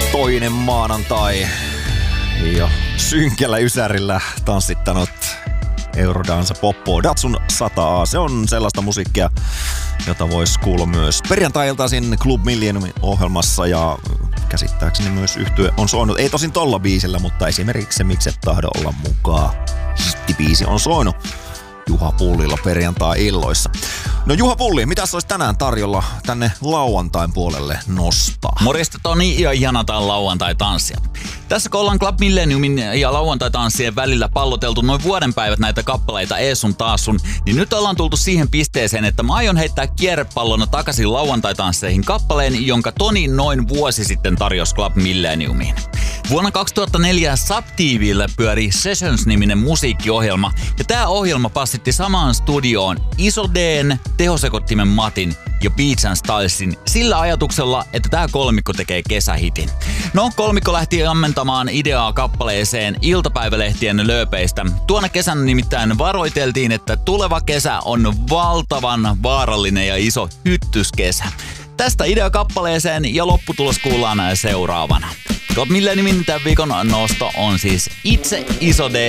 Toinen maanantai ja synkällä ysärillä tanssittanut Eurodansa Poppo Datsun 100A. Se on sellaista musiikkia, jota voisi kuulla myös perjantai-iltaisin Club Millenniumin ohjelmassa ja käsittääkseni myös yhtye on soinut. Ei tosin tolla biisillä, mutta esimerkiksi se Mikset tahdo olla mukaan hittibiisi on soinut Juha Pullilla perjantai-illoissa. No Juha Pulli, mitäs olisi tänään tarjolla tänne lauantain puolelle nostaa? Morjesta Toni ja ihana tää lauantai-tanssia. Tässä kun ollaan Club Millenniumin ja lauantai-tanssien välillä palloteltu noin vuoden päivät näitä kappaleita ees sun taas sun, niin nyt ollaan tultu siihen pisteeseen, että mä aion heittää kierrepallona takaisin lauantai-tansseihin kappaleen, jonka Toni noin vuosi sitten tarjosi Club Millenniumiin. Vuonna 2004 Sub-TV:llä pyöri Sessions-niminen musiikkiohjelma, ja tää ohjelma passitti samaan studioon Iso D:n, tehosekottimen Matin ja Beats and Stylesin sillä ajatuksella, että tää kolmikko tekee kesähitin. No, kolmikko lähti ammentamaan ideaa kappaleeseen iltapäivälehtien lööpeistä. Tuona kesänä nimittäin varoiteltiin, että tuleva kesä on valtavan vaarallinen ja iso hyttyskesä. Tästä idea kappaleeseen ja lopputulos kuullaan seuraavana. Club Millenniumin tämän viikon nosto on siis itse Iso D